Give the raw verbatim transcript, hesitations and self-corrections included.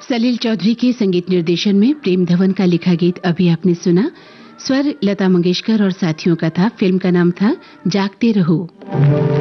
सलील चौधरी के संगीत निर्देशन में प्रेम धवन का लिखा गीत अभी आपने सुना। स्वर लता मंगेशकर और साथियों का था। फिल्म का नाम था जागते रहो।